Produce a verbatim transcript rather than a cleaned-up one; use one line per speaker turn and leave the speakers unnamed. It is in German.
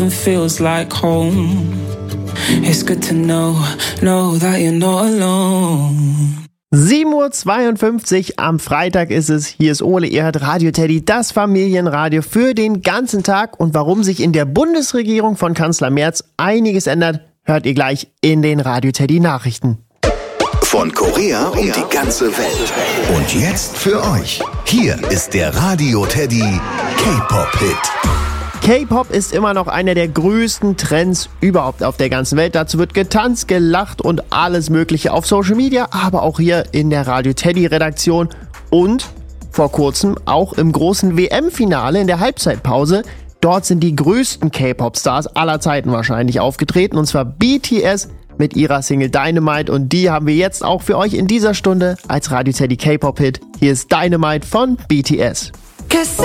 feels like home. It's good to know, know that you're not alone.
sieben Uhr zweiundfünfzig am Freitag ist es. Hier ist Ole, ihr hört Radio Teddy, das Familienradio für den ganzen Tag. Und warum sich in der Bundesregierung von Kanzler Merz einiges ändert, hört ihr gleich in den Radio Teddy Nachrichten.
Von Korea um die ganze Welt. Und jetzt für euch. Hier ist der Radio Teddy K-Pop-Hit.
K-Pop ist immer noch einer der größten Trends überhaupt auf der ganzen Welt. Dazu wird getanzt, gelacht und alles Mögliche auf Social Media, aber auch hier in der Radio Teddy Redaktion und vor kurzem auch im großen W M-Finale in der Halbzeitpause. Dort sind die größten K-Pop-Stars aller Zeiten wahrscheinlich aufgetreten, und zwar B T S mit ihrer Single Dynamite, und die haben wir jetzt auch für euch in dieser Stunde als Radio Teddy K-Pop-Hit. Hier ist Dynamite von B T S.